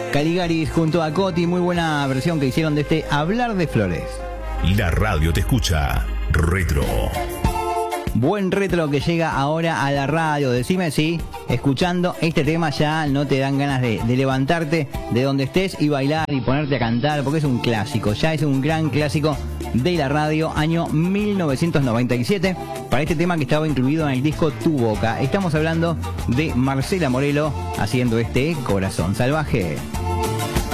Caligaris junto a Coti, muy buena versión que hicieron de este Hablar de Flores. La radio te escucha. Retro. Buen retro que llega ahora a la radio. Decime si escuchando este tema ya no te dan ganas de levantarte de donde estés y bailar y ponerte a cantar, porque es un clásico, ya es un gran clásico de la radio, año 1997, para este tema que estaba incluido en el disco Tu Boca. Estamos hablando de Marcela Morelo haciendo este Corazón Salvaje.